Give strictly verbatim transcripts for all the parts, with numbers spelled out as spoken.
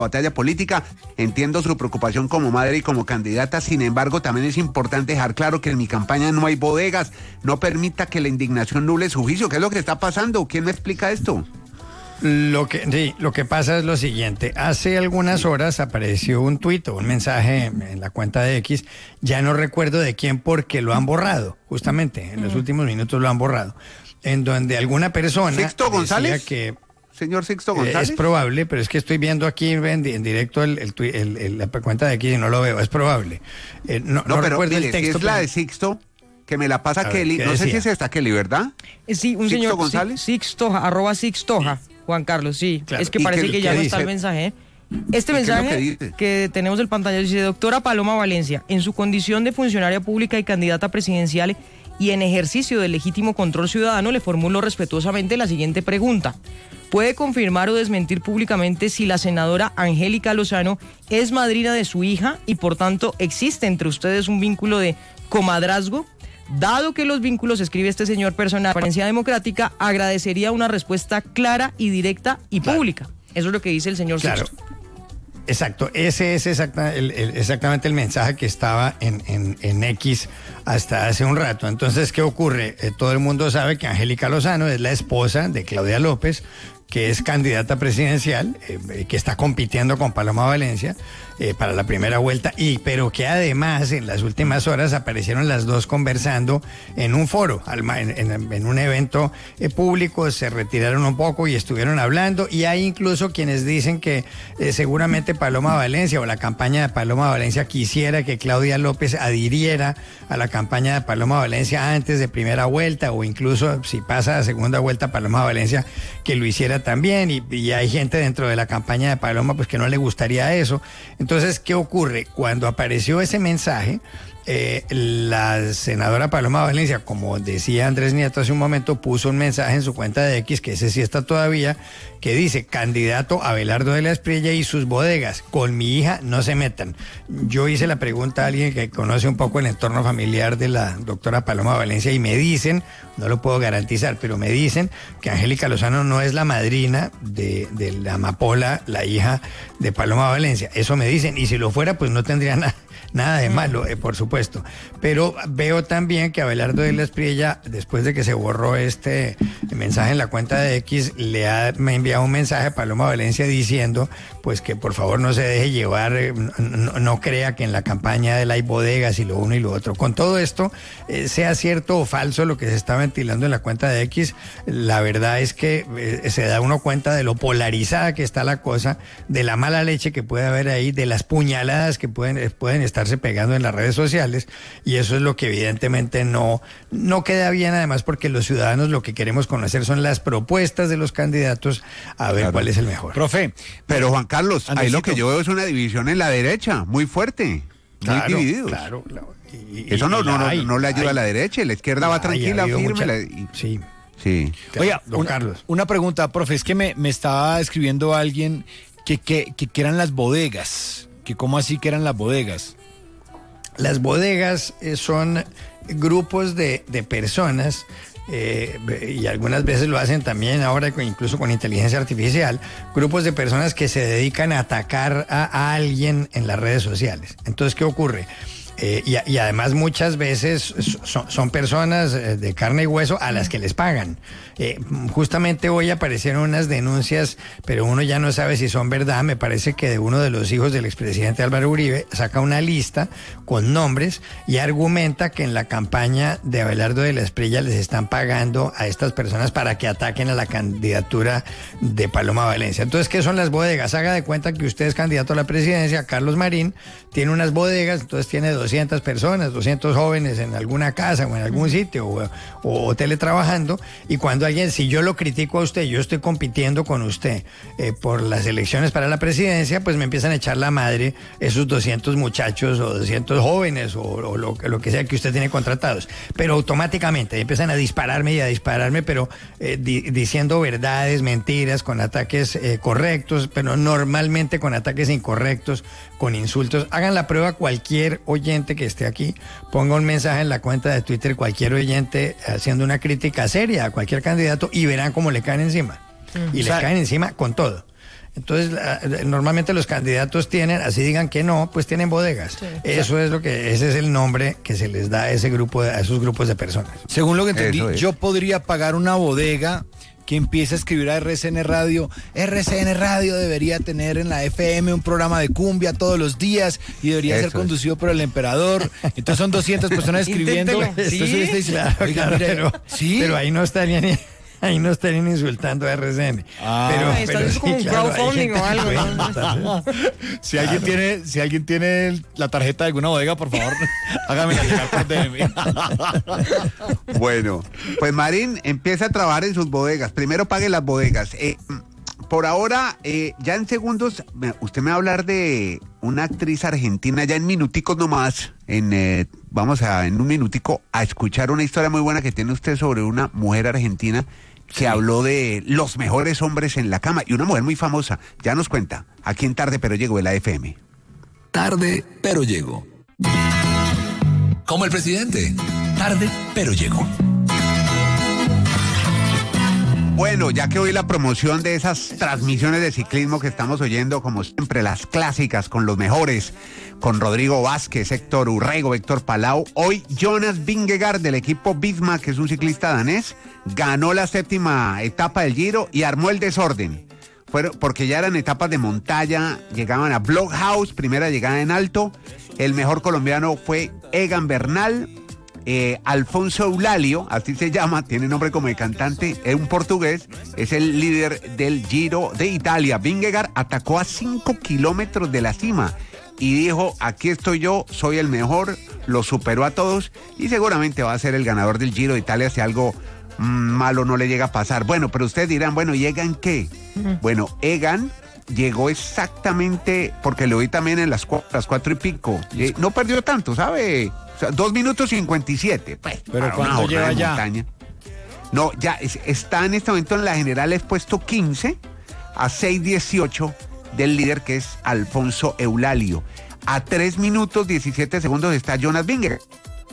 batalla política. Entiendo su preocupación como madre y como candidata, sin embargo también es importante dejar claro que en mi campaña no hay bodegas. No permita que la indignación nuble su juicio. ¿Qué es lo que está pasando? ¿Quién me explica esto? Lo que, sí, lo que pasa es lo siguiente. Hace algunas horas apareció un tuit o un mensaje en la cuenta de X, ya no recuerdo de quién porque lo han borrado, justamente, en los últimos minutos lo han borrado, en donde alguna persona... ¿Sixto González? Que, Señor Sixto González. Es probable, pero es que estoy viendo aquí en, en directo el, el, el, el, la cuenta de X y no lo veo, es probable. Eh, no, no, no pero recuerdo mire, el texto. Si es la de Sixto, que me la pasa Kelly, ver, no decía? sé si es esta Kelly, ¿verdad? Sí, un ¿Sixto señor González? Sixtoja, arroba Sixtoja, Juan Carlos, sí. Claro. Es que ¿Y parece qué- que qué ya no dice? está el mensaje. ¿eh? Este ¿Y qué es lo mensaje que dice? que tenemos el pantallazo dice: doctora Paloma Valencia, en su condición de funcionaria pública y candidata presidencial y en ejercicio del legítimo control ciudadano, le formulo respetuosamente la siguiente pregunta. ¿Puede confirmar o desmentir públicamente si la senadora Angélica Lozano es madrina de su hija y por tanto existe entre ustedes un vínculo de comadrazgo? Dado que los vínculos, escribe este señor personal, apariencia democrática, agradecería una respuesta clara y directa y Claro. pública. Eso es lo que dice el señor Claro. Sixto. Exacto, ese es exacta, el, el, exactamente el mensaje que estaba en, en, en X hasta hace un rato. Entonces, ¿qué ocurre? Eh, todo el mundo sabe que Angélica Lozano es la esposa de Claudia López, que es candidata presidencial, eh, que está compitiendo con Paloma Valencia eh, para la primera vuelta, y pero que además en las últimas horas aparecieron las dos conversando en un foro, al ma- en, en- en un evento eh, público, se retiraron un poco y estuvieron hablando, y hay incluso quienes dicen que eh, seguramente Paloma Valencia o la campaña de Paloma Valencia quisiera que Claudia López adhiriera a la campaña de Paloma Valencia antes de primera vuelta, o incluso si pasa a segunda vuelta Paloma Valencia, que lo hiciera también, y, y hay gente dentro de la campaña de Paloma pues que no le gustaría eso. Entonces, ¿qué ocurre? Cuando apareció ese mensaje, eh, la senadora Paloma Valencia, como decía Andrés Nieto hace un momento, puso un mensaje en su cuenta de X, que ese sí está todavía, que dice: candidato Abelardo de la Espriella y sus bodegas, con mi hija no se metan. Yo hice la pregunta a alguien que conoce un poco el entorno familiar de la doctora Paloma Valencia y me dicen, no lo puedo garantizar, pero me dicen que Angélica Lozano no es la madrina de, de la amapola, la hija de Paloma Valencia. Eso me dicen, y si lo fuera, pues no tendría nada. Nada de malo, eh, por supuesto. Pero veo también que Abelardo de la Espriella, después de que se borró este mensaje en la cuenta de X, le ha me ha enviado un mensaje a Paloma Valencia diciendo pues que por favor no se deje llevar, eh, no, no crea que en la campaña de la hay bodegas y lo uno y lo otro. Con todo esto, eh, sea cierto o falso lo que se está ventilando en la cuenta de X, la verdad es que eh, se da uno cuenta de lo polarizada que está la cosa, de la mala leche que puede haber ahí, de las puñaladas que pueden, eh, pueden estar estarse pegando en las redes sociales, y eso es lo que evidentemente no, no queda bien, además porque los ciudadanos lo que queremos conocer son las propuestas de los candidatos, a ver Claro. cuál es el mejor. Profe, Pero Juan Carlos, ahí Andresito. lo que yo veo es una división en la derecha, muy fuerte, Claro, muy divididos. claro, claro. Y- y- Eso no, y no, la no, hay, no le ayuda hay. a la derecha, la izquierda va Ay, ha tranquila, habido firme. mucha- la- y- Sí. sí. oiga, Don una, Carlos. una pregunta, profe, es que me, me estaba escribiendo alguien que, que, que, que eran las bodegas, que cómo así que eran las bodegas. Las bodegas eh, son grupos de, de personas, eh, y algunas veces lo hacen también ahora con- incluso con inteligencia artificial, grupos de personas que se dedican a atacar a, a alguien en las redes sociales. Entonces, ¿qué ocurre? Eh, y, y además muchas veces son, son personas eh, de carne y hueso a las que les pagan. Eh, justamente hoy aparecieron unas denuncias, pero uno ya no sabe si son verdad. Me parece que de uno de los hijos del expresidente Álvaro Uribe saca una lista con nombres y argumenta que en la campaña de Abelardo de la Espriella les están pagando a estas personas para que ataquen a la candidatura de Paloma Valencia. Entonces, ¿qué son las bodegas? Haga de cuenta que usted es candidato a la presidencia, Carlos Marín, tiene unas bodegas, entonces tiene doscientas personas, doscientos jóvenes en alguna casa o en algún sitio o, o, o teletrabajando, y cuando alguien, si yo lo critico a usted, yo estoy compitiendo con usted eh, por las elecciones para la presidencia, pues me empiezan a echar la madre esos doscientos muchachos o doscientos jóvenes o, o lo, lo que sea que usted tiene contratados, pero automáticamente empiezan a dispararme y a dispararme, pero eh, di, diciendo verdades, mentiras, con ataques eh, correctos, pero normalmente con ataques incorrectos, con insultos. Hagan la prueba cualquier oyente que esté aquí, ponga un mensaje en la cuenta de Twitter, cualquier oyente haciendo una crítica seria a cualquier candidato, y verán cómo le caen encima. Uh-huh. Y o sea, le caen encima con todo. Entonces, la, normalmente los candidatos tienen, así digan que no, pues tienen bodegas. Sí. Eso es lo que, ese es el nombre que se les da a ese grupo, de, a esos grupos de personas. Según lo que entendí, yo podría pagar una bodega que empieza a escribir a R C N Radio. R C N Radio debería tener en la F M un programa de cumbia todos los días y debería Eso ser conducido es. por el emperador. Entonces son doscientas personas escribiendo. Entonces sí, usted dice, claro, oiga, claro, mire, pero, ¿sí? pero ahí no estarían ni, ahí no estarían insultando a R C N. Ah, pero, pero, pero sí, como un claro, crowdfunding o algo. ¿no? Si claro. alguien tiene, si alguien tiene la tarjeta de alguna bodega, por favor, hágame la llegar por D M. Bueno, pues Marín empieza a trabajar en sus bodegas. Primero pague las bodegas. Eh, por ahora, eh, ya en segundos, usted me va a hablar de una actriz argentina, ya en minuticos nomás. En, eh, vamos a, en un minutico, a escuchar una historia muy buena que tiene usted sobre una mujer argentina que sí. habló de los mejores hombres en la cama. Y una mujer muy famosa. Ya nos cuenta. Aquí en Tarde Pero Llego de la F M. Tarde Pero Llego. Como el presidente. Tarde Pero Llego. Bueno, ya que hoy la promoción de esas transmisiones de ciclismo que estamos oyendo, como siempre, las clásicas con los mejores, con Rodrigo Vázquez, Héctor Urrego, Héctor Palau, hoy Jonas Vingegaard del equipo Visma, que es un ciclista danés, ganó la séptima etapa del Giro y armó el desorden. Fueron, porque ya eran etapas de montaña, llegaban a Blockhouse, primera llegada en alto, el mejor colombiano fue Egan Bernal. Eh, Alfonso Eulalio, así se llama, tiene nombre como de cantante, es un portugués, es el líder del Giro de Italia. Vingegaard atacó a cinco kilómetros de la cima y dijo, aquí estoy yo, soy el mejor, lo superó a todos y seguramente va a ser el ganador del Giro de Italia si algo mmm, malo no le llega a pasar. Bueno, pero ustedes dirán, bueno, ¿y Egan qué? Uh-huh. Bueno, Egan llegó exactamente, porque lo vi también en las cuatro, las cuatro y pico, eh, no perdió tanto, ¿sabe? Dos minutos cincuenta y siete. Pues, ¿pero cuánto lleva ya? Montaña. No, ya es, está en este momento en la general, es puesto quince a seis dieciocho del líder que es Alfonso Eulalio. A tres minutos diecisiete segundos está Jonas Vingegaard.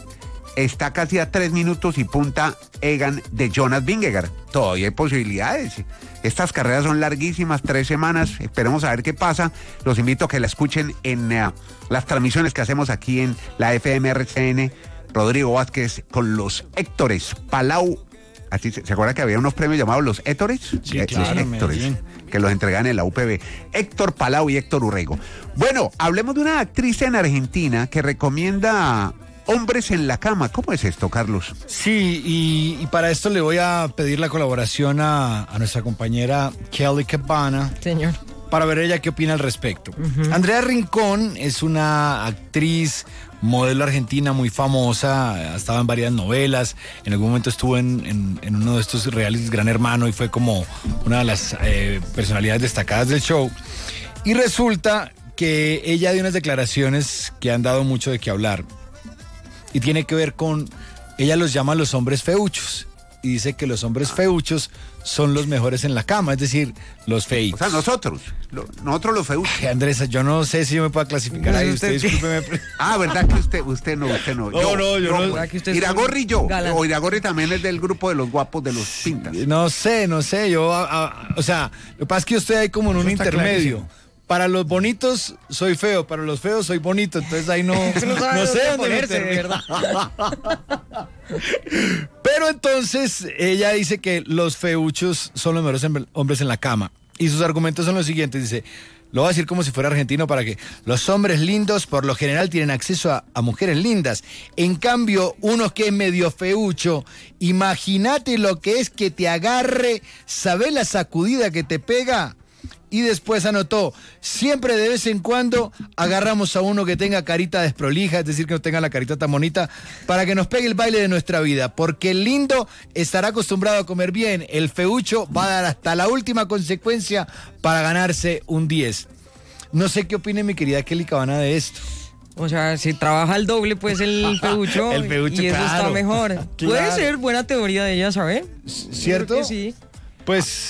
Está casi a tres minutos y punta Egan de Jonas Vingegaard. Todavía hay posibilidades. Estas carreras son larguísimas, tres semanas. Esperemos a ver qué pasa. Los invito a que la escuchen en uh, las transmisiones que hacemos aquí en la F M R C N. Rodrigo Vázquez con los Héctores Palau. Así se, ¿se acuerda que había unos premios llamados los Héctores? Sí, claro, los Héctores, que los entregan en la U P B. Héctor Palau y Héctor Urrego. Bueno, hablemos de una actriz en Argentina que recomienda hombres en la cama. ¿Cómo es esto, Carlos? Sí, y, y para esto le voy a pedir la colaboración a, a nuestra compañera Kelly Cabana. Señor. Para ver ella qué opina al respecto. Uh-huh. Andrea Rincón es una actriz, modelo argentina muy famosa, ha estado en varias novelas, en algún momento estuvo en, en, en uno de estos realities Gran Hermano y fue como una de las eh, personalidades destacadas del show. Y resulta que ella dio unas declaraciones que han dado mucho de qué hablar. Y tiene que ver con, ella los llama los hombres feuchos. Y dice que los hombres feuchos son los mejores en la cama, es decir, los feitos. O sea, nosotros, lo, nosotros los feuchos. Ay, Andrés, yo no sé si yo me puedo clasificar ahí, usted, usted discúlpeme. Ah, ¿verdad que usted, usted no, usted no? No, yo, no, yo no. no. Que Iragorri y yo, galán. O Iragorri también es del grupo de los guapos de los pintas. No sé, no sé, yo, a, a, o sea, lo que pasa es que yo estoy ahí como en un intermedio. Para los bonitos soy feo, para los feos soy bonito, entonces ahí no, no, no sé dónde ponerse, de verdad. Pero entonces ella dice que los feuchos son los mejores hombres en la cama. Y sus argumentos son los siguientes, dice, lo voy a decir como si fuera argentino para que los hombres lindos por lo general tienen acceso a, a mujeres lindas. En cambio, uno que es medio feucho, imagínate lo que es que te agarre, ¿sabés la sacudida que te pega? Y después anotó, siempre de vez en cuando agarramos a uno que tenga carita desprolija, es decir, que no tenga la carita tan bonita, para que nos pegue el baile de nuestra vida, porque el lindo estará acostumbrado a comer bien, el feucho va a dar hasta la última consecuencia para ganarse un diez. No sé qué opine mi querida Kelly Cabana de esto. O sea, si trabaja el doble, pues el feucho, el feucho y eso claro, está mejor. Claro. Puede ser buena teoría de ella, ¿sabes? ¿Cierto? Sí. Pues...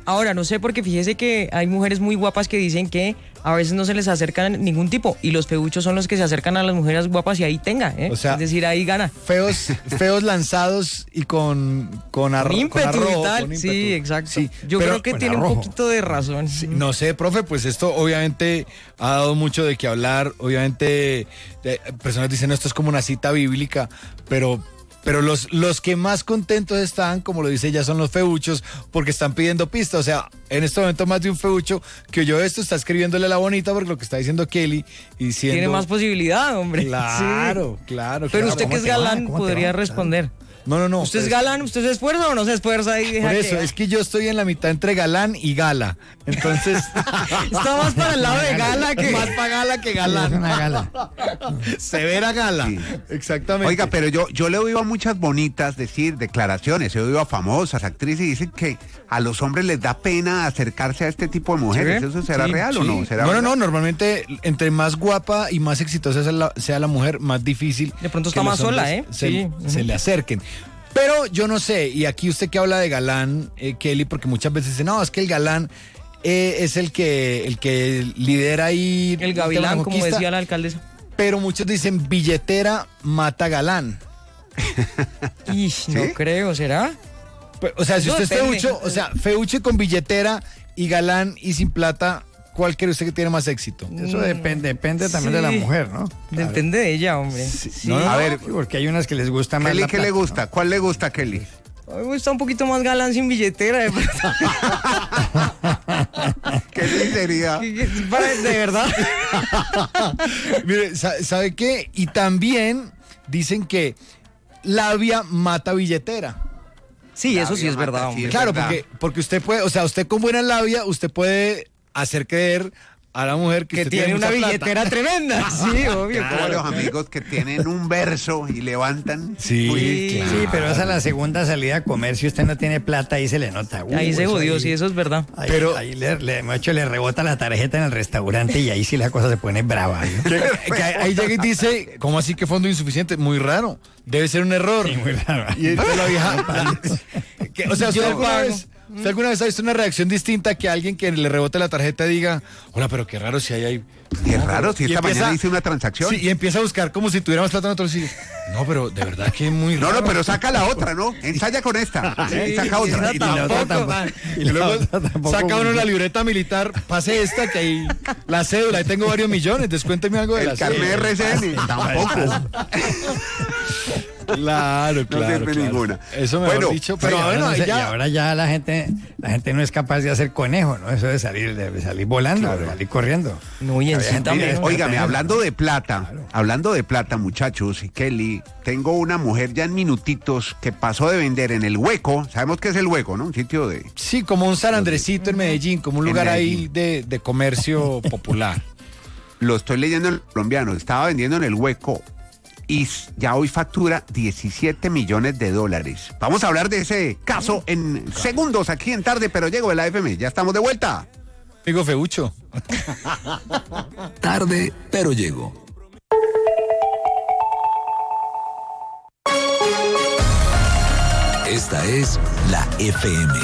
Ahora, no sé, porque fíjese que hay mujeres muy guapas que dicen que a veces no se les acercan ningún tipo y los feuchos son los que se acercan a las mujeres guapas y ahí tenga, ¿eh? O sea, es decir, ahí gana. Feos, feos lanzados y con, con, arro, Con ímpetu con arrojo, y tal. con ímpetu. Sí, exacto. Sí, Yo pero- creo que con tiene arrojo. un poquito de razón. Sí, no sé, profe, pues esto obviamente ha dado mucho de qué hablar. Obviamente, eh, personas dicen esto es como una cita bíblica, pero, pero los, los que más contentos están, como lo dice ella, son los feuchos, porque están pidiendo pistas. O sea, en este momento más de un feucho que oyó esto está escribiéndole la bonita, porque lo que está diciendo Kelly y diciendo. Tiene más posibilidad, hombre. Claro, Sí. claro. Pero claro. usted ¿cómo que es te va? galán ¿Cómo te podría va? responder. No, no, no. ¿Usted es pues, galán? ¿Usted se esfuerza o no se esfuerza? Y deja Por que- eso, es que yo estoy en la mitad entre galán y gala. Entonces. Está más para el lado de gala que... Más para gala que Es galán. una gala. Severa gala. Sí. Exactamente. Oiga, pero yo, yo le he oído a muchas bonitas decir declaraciones, he oído a famosas actrices y dicen que a los hombres les da pena acercarse a este tipo de mujeres. ¿Sí? ¿Eso será Sí, real o Sí. no? ¿Será no, no, verdad? no, normalmente entre más guapa y más exitosa sea la, sea la mujer, más difícil. De pronto que está los más sola, hombres ¿eh? Se, Sí. se le acerquen. Pero yo no sé, y aquí usted que habla de galán, eh, Kelly, porque muchas veces dice, no, es que el galán eh, es el que, el que lidera ahí. El tema de gavilán, como conquista, decía la alcaldesa. Pero muchos dicen billetera mata galán. Ish, no creo, ¿será? Pues, o sea, si Eso usted es depende. feucho, o sea, feuche con billetera y galán y sin plata, ¿cuál cree usted que tiene más éxito? Eso depende, depende también de la Sí. mujer, ¿no? Depende de ella, hombre. Sí. Sí. No, no, A ver, Sí, porque hay unas que les gusta más Kelly, la ¿qué le plata, gusta? ¿Cuál le gusta a Kelly? A mí me gusta un poquito más galán sin billetera. De, ¿Qué sería? Para- de verdad. Mire, sa- ¿sabe qué? Y también dicen que labia mata billetera. Sí, eso sí Labia es mata, verdad, sí, hombre. es Claro, verdad. porque, porque usted puede, o sea, usted con buena labia, usted puede hacer creer a la mujer que, Que usted tiene una mucha plata. billetera tremenda. Sí, obvio. Como claro. los amigos que tienen un verso y levantan. Sí, Uy, claro. Sí, pero esa es la segunda salida a comer. Si usted no tiene plata, ahí se le nota. Uh, Ahí se eso jodió, ahí- sí, eso es verdad. Ahí, Pero- ahí le, le, de hecho, le rebota la tarjeta en el restaurante y ahí sí la cosa se pone brava. ¿no? Que, que ahí llega y dice, ¿cómo así que fondo insuficiente? Muy raro. Debe ser un error. Sí, muy raro. Y entonces la vieja. la- que- o sea, ¿usted Yo alguna, pago. vez, ¿usted alguna vez ha visto una reacción distinta que alguien que le rebote la tarjeta diga, hola, pero qué raro si hay ahí. Qué raro, si Y esta empieza- mañana hice una transacción. Sí, y empieza a buscar como si tuviéramos plata en otro sitio. No, pero de verdad que es muy No, raro. no, pero saca la otra, ¿no? Ensaya con esta. y saca y otra. esa Y la otra Tampoco, tampoco. man. Y Y la luego otra tampoco saca uno funciona. la libreta militar, pase esta que ahí la cédula, ahí tengo varios millones, descuénteme algo de El la carnet cédula. R C N. Tampoco. Claro, No claro. sirve claro. ninguna. Eso me Bueno, lo dicho, Pero pero ahora, bueno, no ahí sé, y ya. ahora ya la gente, la gente no es capaz de hacer conejo, ¿no? Eso de salir, de salir volando, de salir corriendo. No, y en Había sí gente- también. Óigame, hablando de plata, hablando de plata, muchachos, y Kelly, tengo una mujer ya en minutitos que pasó de vender en el Hueco, sabemos que es el Hueco, ¿no? Un sitio de... Sí, como un San Andresito en Medellín, como un En lugar ahí Medellín. de, de comercio popular. Lo estoy leyendo en el colombiano, estaba vendiendo en el Hueco y s- ya hoy factura diecisiete millones de dólares. Vamos a hablar de ese caso en segundos aquí en Tarde, pero llego de la F M, ya estamos de vuelta. Amigo Feucho. Tarde, pero llego. Esta es la F M.